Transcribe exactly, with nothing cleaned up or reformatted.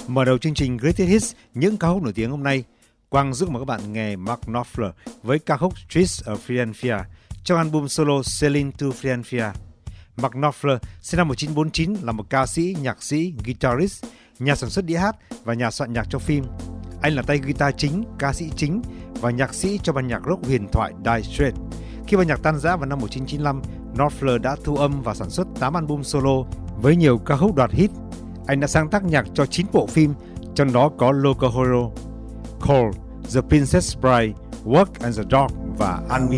Mở đầu chương trình Greatest Hits, những ca khúc nổi tiếng hôm nay, Quang giúp mời các bạn nghe Mark Knopfler với ca khúc Streets of Philadelphia trong album solo Sailing to Philadelphia. Mark Knopfler sinh năm một nghìn chín trăm bốn mươi chín là một ca sĩ, nhạc sĩ, guitarist, nhà sản xuất đĩa hát và nhà soạn nhạc cho phim. Anh là tay guitar chính, ca sĩ chính và nhạc sĩ cho ban nhạc rock huyền thoại Dire Straits. Khi ban nhạc tan rã vào năm một nghìn chín trăm chín mươi lăm, Knopfler đã thu âm và sản xuất tám album solo với nhiều ca khúc đoạt hit. Anh đã sáng tác nhạc cho chín bộ phim, trong đó có Local Hero, Call, The Princess Bride, Work and the Dog và Unbe